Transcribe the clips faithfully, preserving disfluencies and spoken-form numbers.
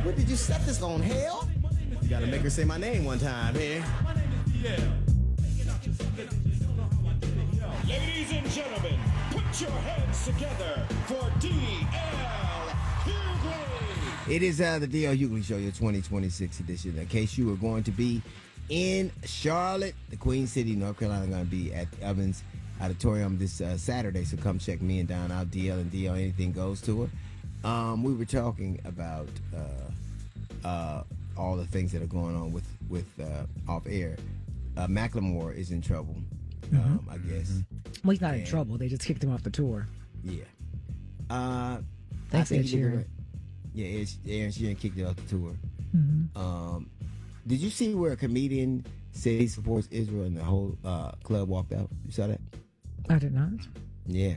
what did you set this on, hell? You gotta make her say my name one time, here. Ladies and gentlemen, put your hands together for D L Hughley. It is uh, the D L Hughley Show, your twenty twenty-six edition. In case you were going to be in Charlotte, the Queen City, North Carolina, going to be at the Evans Auditorium this uh, Saturday. So come check me and Don out, D L and D L Anything Goes tour. Um, we were talking about uh, uh, all the things that are going on with with uh, off air. Uh, Macklemore is in trouble, mm-hmm. um, I guess. Mm-hmm. Well, he's not and, in trouble. They just kicked him off the tour. Yeah. Uh, Thanks, Ed Sheeran. Yeah, Ed Sheeran kicked it off the tour. Mm-hmm. Um, did you see where a comedian said he supports Israel and the whole uh, club walked out? You saw that? I did not. Yeah.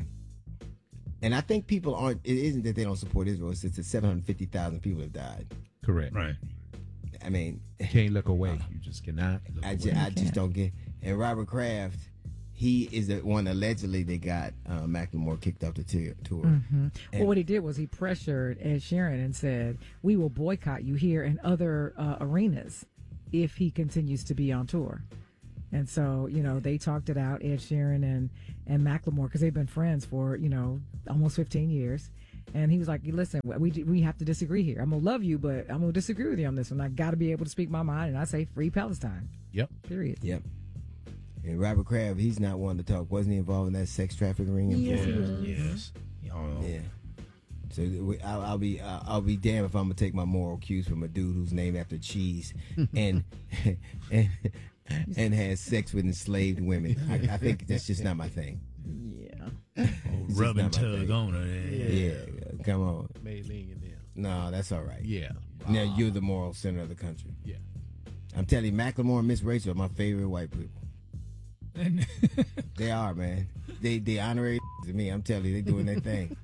And I think people aren't, it isn't that they don't support Israel, it's that seven hundred fifty thousand people have died. Correct. Right. I mean, you can't look away. Uh, you just cannot look I, away. Just, I just don't get. And Robert Kraft, he is the one allegedly that got uh, Macklemore kicked off the tour. Mm-hmm. Well, what he did was he pressured Ed Sheeran and said, "We will boycott you here and other uh, arenas if he continues to be on tour." And so, you know, they talked it out, Ed Sheeran and, and Macklemore, because they've been friends for, you know, almost fifteen years. And he was like, listen, we we have to disagree here. I'm going to love you, but I'm going to disagree with you on this one. I got to be able to speak my mind. And I say free Palestine. Yep. Period. Yep. And Robert Kraft, he's not one to talk. Wasn't he involved in that sex trafficking ring? Yes, yes. yes. Oh. Yeah. So I'll, I'll be uh, I'll be damned if I'm gonna take my moral cues from a dude who's named after cheese and and and has sex with enslaved women. I, I think that's just not my thing. Yeah. Oh, rub and tug on her. Yeah. yeah. yeah. Come on. Mei-Ling and them. No, that's all right. Yeah. Now uh, you're the moral center of the country. Yeah. I'm telling you, Macklemore and Miss Rachel are my favorite white people. They are, man. They they honorary to me. I'm telling you, they doing their thing.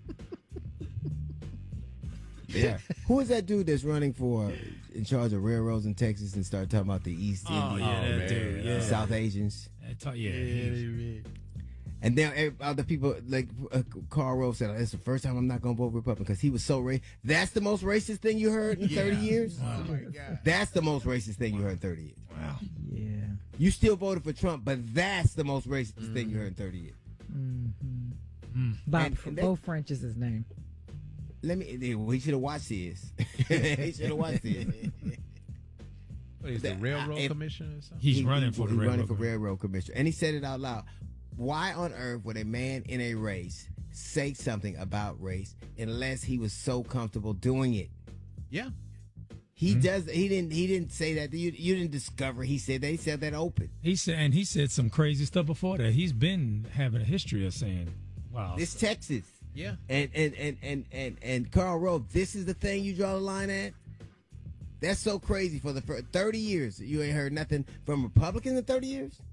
Yeah. Who is that dude that's running for in charge of railroads in Texas and start talking about the East oh, Indians, yeah, that dude, yeah. South Asians? Talk, yeah, yeah. And then other people like uh, Karl Rove said, "It's the first time I'm not going to vote Republican because he was so racist." That's the most racist thing you heard in yeah. thirty years. Oh my God. That's the most racist thing you heard in thirty years. Wow. Yeah. You still voted for Trump, but that's the most racist mm. thing you heard in thirty years. Mm-hmm. Mm. Bob, and, and Bo French is his name. Let me. We should have watched this. He should have watched this. What is the, the railroad I, commissioner or something? He's he, running he, for the he's railroad running for railroad commissioner, and he said it out loud. Why on earth would a man in a race say something about race unless he was so comfortable doing it? Yeah, he mm-hmm. does. He didn't. He didn't say that. You, you didn't discover. He said they said that open. He said, and he said some crazy stuff before that. He's been having a history of saying, "Wow, this so. Texas." Yeah, and and and and and and Karl Rove. This is the thing you draw the line at. That's so crazy. For the for thirty years, you ain't heard nothing from Republicans in thirty years.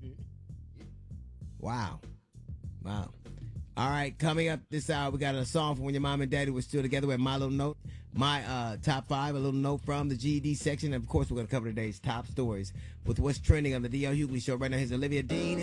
Wow. Wow. All right, coming up this hour, we got a song from when your mom and daddy were still together with My Little Note, my uh, top five, a little note from the G E D section. And, of course, we're going to cover today's top stories with what's trending on the D L Hughley Show. Right now, here's Olivia Dean.